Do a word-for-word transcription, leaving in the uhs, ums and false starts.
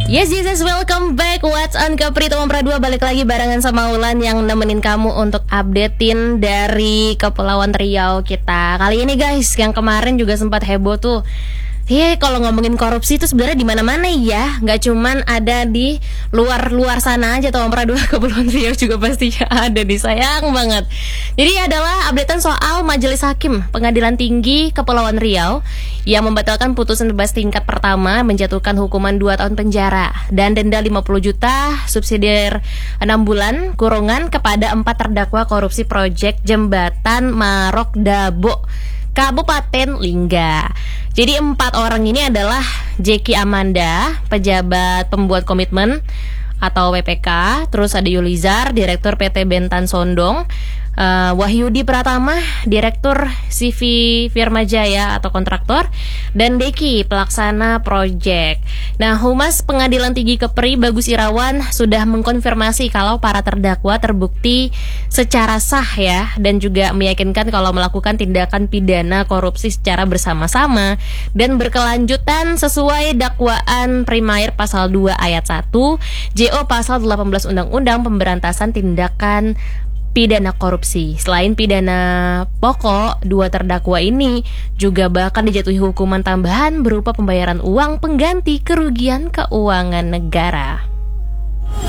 Yes, yes, yes, welcome back. What's on Kapri Tomang Pradua, balik lagi barengan sama Ulan yang nemenin kamu untuk updatein dari Kepulauan Riau kita. Kali ini guys, yang kemarin juga sempat heboh tuh. Iya, kalau ngomongin korupsi itu sebenarnya di mana-mana ya, nggak cuman ada di luar-luar sana aja. Tomang Pradua, Kepulauan Riau juga pasti ada di, sayang banget. Jadi adalah updatean soal Majelis Hakim Pengadilan Tinggi Kepulauan Riau yang membatalkan putusan bebas tingkat pertama, menjatuhkan hukuman dua tahun penjara dan denda lima puluh juta, subsidiar enam bulan kurungan kepada empat terdakwa korupsi proyek jembatan Marok Dabo, Kabupaten Lingga. Jadi empat orang ini adalah Jeki Amanda, pejabat pembuat komitmen atau W P K, terus ada Yulizar, Direktur P T Bentan Sondong, uh, Wahyudi Pratama, Direktur C V Firma Jaya atau kontraktor, dan Deki, pelaksana proyek. Nah, Humas Pengadilan Tinggi Kepri Bagus Irawan sudah mengkonfirmasi kalau para terdakwa terbukti secara sah ya, dan juga meyakinkan kalau melakukan tindakan pidana korupsi secara bersama-sama dan berkelanjutan sesuai dakwaan primair pasal dua ayat satu, J O pasal delapan belas Undang-Undang Pemberantasan Tindakan Pidana Korupsi. Selain pidana pokok, dua terdakwa ini juga bahkan dijatuhi hukuman tambahan berupa pembayaran uang pengganti kerugian keuangan negara.